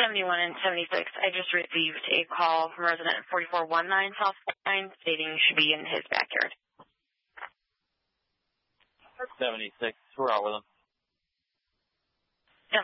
71 and 76, I just received a call from a resident at 4419 South 49 stating you should be in his backyard. 76, we're out with him.